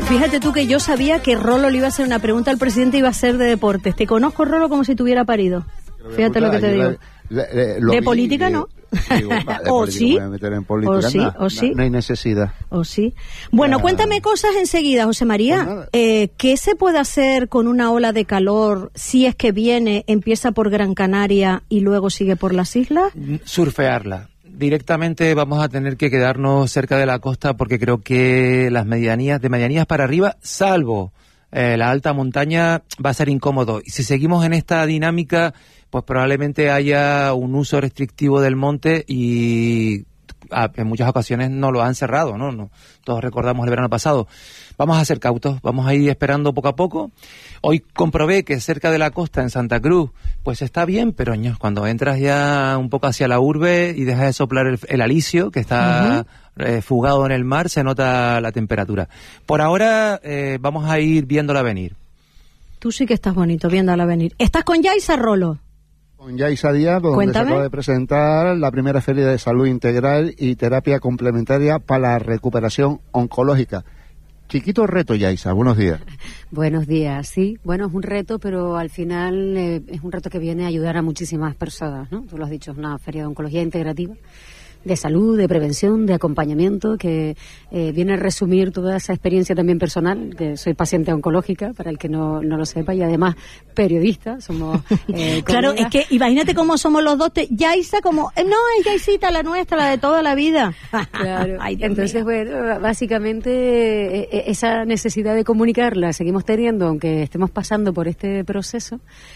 Fíjate tú que yo sabía que Rolo le iba a hacer una pregunta al presidente, iba a ser de deportes. Te conozco, Rolo, como si tuviera parido. Fíjate lo que te digo. De política no. Digo, vale, o sí, o sí. No hay necesidad. O sí. Bueno, cuéntame cosas enseguida, José María. ¿Qué se puede hacer con una ola de calor si es que viene, empieza por Gran Canaria y luego sigue por las islas? Surfearla. Directamente vamos a tener que quedarnos cerca de la costa porque creo que de medianías para arriba, salvo la alta montaña, va a ser incómodo. Y si seguimos en esta dinámica, pues probablemente haya un uso restrictivo del monte y en muchas ocasiones no lo han cerrado, ¿no? Todos recordamos el verano pasado. Vamos a ser cautos, vamos a ir esperando poco a poco. Hoy comprobé que cerca de la costa, en Santa Cruz, pues está bien, pero cuando entras ya un poco hacia la urbe y dejas de soplar el alisio, que está fugado en el mar, se nota la temperatura. Por ahora vamos a ir viéndola venir. Tú sí que estás bonito viéndola venir. ¿Estás con Yaiza, Rolo? Con Yaiza Díaz, donde se acaba de presentar la primera feria de salud integral y terapia complementaria para la recuperación oncológica. Chiquito reto, Yaiza, buenos días. Buenos días, sí. Bueno, es un reto, pero al final es un reto que viene a ayudar a muchísimas personas, ¿no? Tú lo has dicho, es una feria de oncología integrativa, de salud, de prevención, de acompañamiento, que viene a resumir toda esa experiencia también personal, que soy paciente oncológica, para el que no lo sepa, y además periodista, somos claro, es que imagínate cómo somos los dos, Yaiza como, no, es Yaisita, la nuestra, la de toda la vida. Claro. Ay, entonces, bueno, básicamente esa necesidad de comunicarla seguimos teniendo, aunque estemos pasando por este proceso.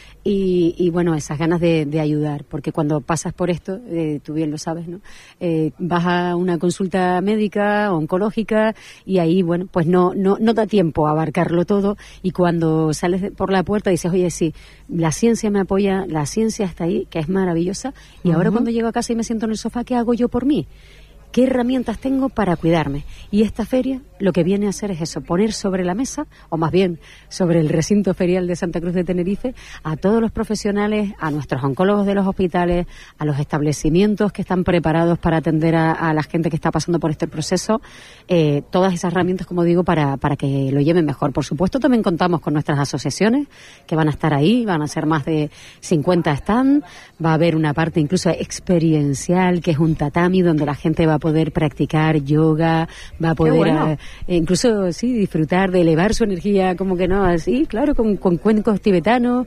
Y bueno, esas ganas de ayudar, porque cuando pasas por esto, tú bien lo sabes, ¿no? Vas a una consulta médica, oncológica, y ahí, bueno, pues no da tiempo a abarcarlo todo, y cuando sales por la puerta dices, oye, sí, la ciencia me apoya, la ciencia está ahí, que es maravillosa, y ahora cuando llego a casa y me siento en el sofá, ¿qué hago yo por mí? ¿Qué herramientas tengo para cuidarme? Y esta feria lo que viene a hacer es eso, poner sobre la mesa, o más bien sobre el recinto ferial de Santa Cruz de Tenerife, a todos los profesionales, a nuestros oncólogos de los hospitales, a los establecimientos que están preparados para atender a la gente que está pasando por este proceso, todas esas herramientas, como digo, para que lo lleven mejor. Por supuesto, también contamos con nuestras asociaciones que van a estar ahí, van a ser más de 50 stand, va a haber una parte incluso experiencial, que es un tatami donde la gente va a poder practicar yoga, va a poder incluso disfrutar de elevar su energía, como que no, así, claro, con cuencos tibetanos,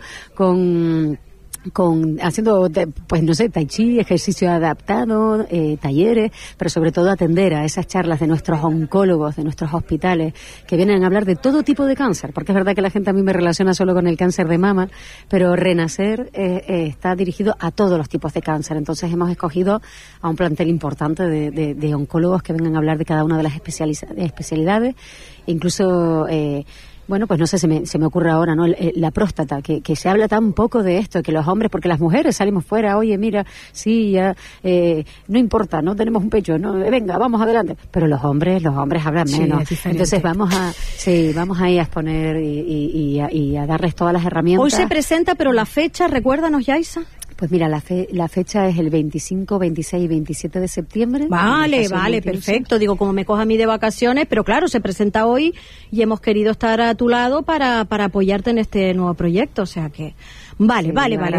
haciendo, pues no sé, tai chi, ejercicio adaptado, talleres, pero sobre todo atender a esas charlas de nuestros oncólogos, de nuestros hospitales, que vienen a hablar de todo tipo de cáncer, porque es verdad que la gente a mí me relaciona solo con el cáncer de mama, pero Renacer está dirigido a todos los tipos de cáncer. Entonces hemos escogido a un plantel importante de oncólogos que vengan a hablar de cada una de las especialidades, incluso bueno, pues no sé, se me ocurre ahora, ¿no? La próstata, que se habla tan poco de esto, que los hombres, porque las mujeres salimos fuera, oye, mira, sí, ya, no importa, no tenemos un pecho, no, venga, vamos adelante. Pero los hombres hablan menos. Entonces vamos a ir a exponer y a darles todas las herramientas. Hoy se presenta, pero la fecha, recuérdanos, Yaiza. Pues mira, la fecha es el 25, 26 y 27 de septiembre. Vale, perfecto. Digo, como me coja a mí de vacaciones, pero claro, se presenta hoy y hemos querido estar a tu lado para apoyarte en este nuevo proyecto. O sea que, vale.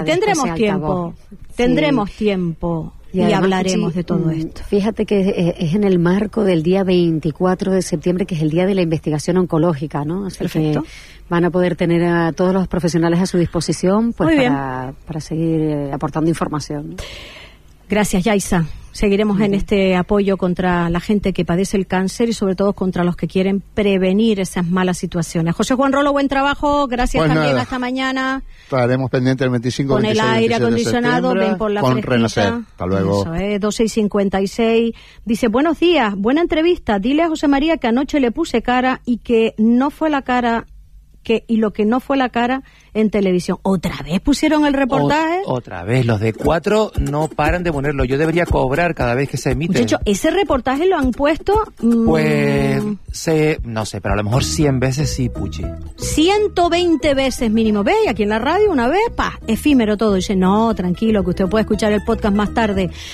Tendremos tiempo. Y hablaremos de todo esto. Fíjate que es en el marco del día 24 de septiembre, que es el Día de la Investigación Oncológica, ¿no? Así Perfecto. Que van a poder tener a todos los profesionales a su disposición, pues para seguir aportando información, ¿no? Gracias, Yaiza. Seguiremos en este apoyo contra la gente que padece el cáncer y sobre todo contra los que quieren prevenir esas malas situaciones. José Juan Rolo, buen trabajo. Gracias pues también. Hasta mañana. Estaremos pendientes el 25 con 26, el aire acondicionado. Ven por la con Renacer. Hasta luego. Eso es, 12:56. Dice, buenos días, buena entrevista. Dile a José María que anoche le puse cara y que no fue la cara... y lo que no fue la cara en televisión. ¿Otra vez pusieron el reportaje? Otra vez, los de 4 no paran de ponerlo. Yo debería cobrar cada vez que se emite. De hecho, ¿ese reportaje lo han puesto? Pues, no sé, pero a lo mejor 100 veces sí, Puchi. 120 veces mínimo. ¿Ve? Y aquí en la radio una vez, efímero todo. Dice, no, tranquilo, que usted puede escuchar el podcast más tarde.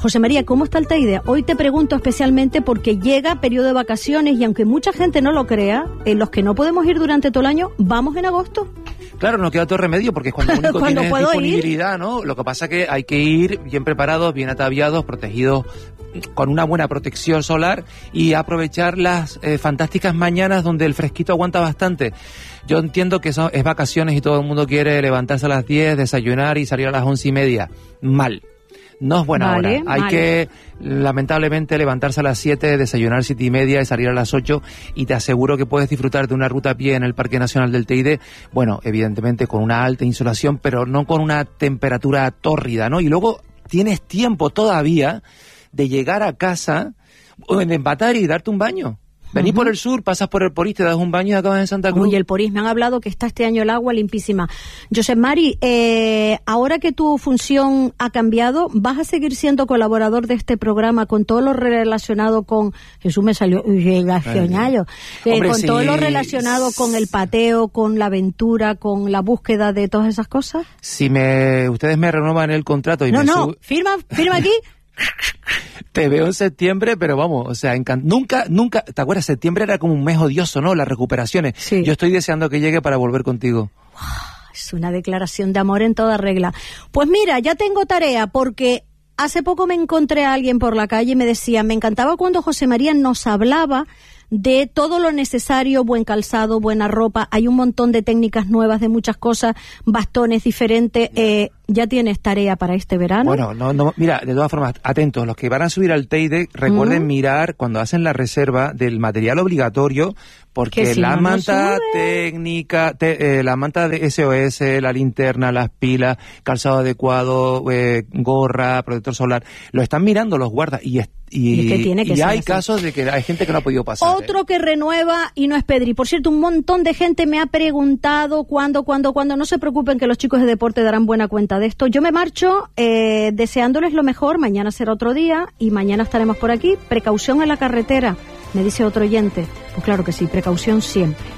José María, ¿cómo está el Teide? Hoy te pregunto especialmente porque llega periodo de vacaciones y aunque mucha gente no lo crea, los que no podemos ir durante todo el año, vamos en agosto. Claro, no queda otro remedio porque es cuando único tienes disponibilidad, ¿no? Lo que pasa es que hay que ir bien preparados, bien ataviados, protegidos, con una buena protección solar y aprovechar las fantásticas mañanas donde el fresquito aguanta bastante. Yo entiendo que es vacaciones y todo el mundo quiere levantarse a las 10, desayunar y salir a las 11:30. Mal. No es buena hora. Hay que, lamentablemente, levantarse a las 7, desayunar 7:30 y salir a las 8, y te aseguro que puedes disfrutar de una ruta a pie en el Parque Nacional del Teide, bueno, evidentemente con una alta insolación, pero no con una temperatura tórrida, ¿no? Y luego tienes tiempo todavía de llegar a casa, de empatar y darte un baño. Venís por el sur, pasas por el Porís, te das un baño y acabas en Santa Cruz. Uy, el Porís, me han hablado que está este año el agua limpísima. Josep Mari, ahora que tu función ha cambiado, ¿vas a seguir siendo colaborador de este programa con todo lo relacionado con... Jesús me salió... con todo lo relacionado con el pateo, con la aventura, con la búsqueda de todas esas cosas? Si ustedes me renuevan el contrato y firma aquí. Te veo en septiembre, pero vamos, o sea, nunca, ¿te acuerdas? Septiembre era como un mes odioso, ¿no? Las recuperaciones. Sí. Yo estoy deseando que llegue para volver contigo. Es una declaración de amor en toda regla. Pues mira, ya tengo tarea, porque hace poco me encontré a alguien por la calle y me decía, me encantaba cuando José María nos hablaba de todo lo necesario, buen calzado, buena ropa, hay un montón de técnicas nuevas, de muchas cosas, bastones diferentes. ¿Ya tienes tarea para este verano? Bueno, no, mira, de todas formas, atentos, los que van a subir al Teide, recuerden mirar cuando hacen la reserva del material obligatorio, porque si la manta técnica, la manta de SOS, la linterna, las pilas, calzado adecuado, gorra, protector solar, lo están mirando los guardas y hay casos de que hay gente que no ha podido pasar. Otro que renueva y no es Pedri. Por cierto, un montón de gente me ha preguntado cuándo. No se preocupen que los chicos de deporte darán buena cuenta de esto. Yo me marcho deseándoles lo mejor. Mañana será otro día y mañana estaremos por aquí. Precaución en la carretera, me dice otro oyente. Pues claro que sí, precaución siempre.